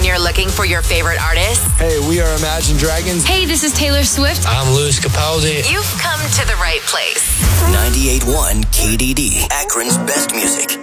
you're looking for your favorite artists. Hey, we are Imagine Dragons. Hey, this is Taylor Swift. I'm Louis Capaldi. You've come to the right place. 98.1 KDD, Akron's best music.